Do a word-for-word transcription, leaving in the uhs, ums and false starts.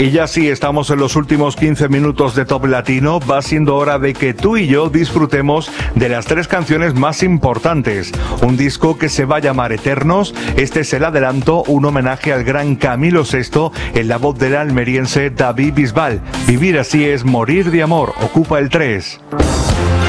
Y ya sí, estamos en los últimos quince minutos de Top Latino. Va siendo hora de que tú y yo disfrutemos de las tres canciones más importantes. Un disco que se va a llamar Eternos. Este es el adelanto, un homenaje al gran Camilo sexto en la voz del almeriense David Bisbal. Vivir así es morir de amor. Ocupa el tres.